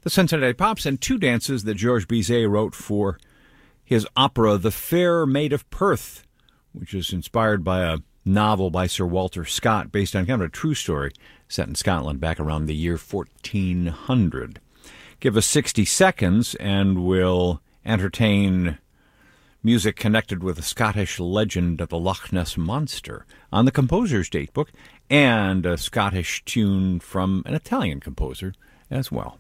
the Cincinnati Pops, and two dances that Georges Bizet wrote for his opera The Fair Maid of Perth, which is inspired by a novel by Sir Walter Scott based on kind of a true story set in Scotland back around the year 1400. Give us 60 seconds and we'll entertain music connected with the Scottish legend of the Loch Ness Monster on the composer's datebook, and a Scottish tune from an Italian composer as well.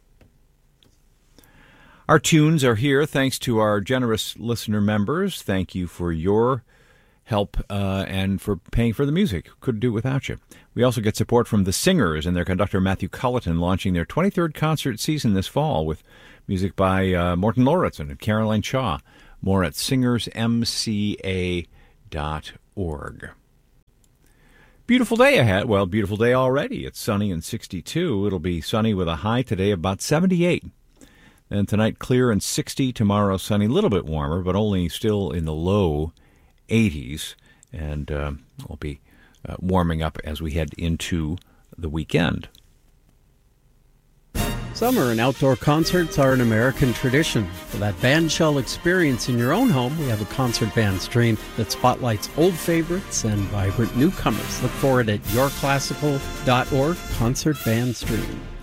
Our tunes are here thanks to our generous listener members. Thank you for your help and for paying for the music. Couldn't do it without you. We also get support from The Singers and their conductor Matthew Culleton, launching their 23rd concert season this fall with music by Morton Lauritsen and Caroline Shaw. More at singersmca.org. Beautiful day ahead. Well, beautiful day already. It's sunny and 62. It'll be sunny with a high today of about 78. And tonight, clear and 60. Tomorrow, sunny, a little bit warmer, but only still in the low 80s. And we'll be warming up as we head into the weekend. Summer and outdoor concerts are an American tradition. For that bandshell experience in your own home, we have a concert band stream that spotlights old favorites and vibrant newcomers. Look for it at yourclassical.org, Concert Band Stream.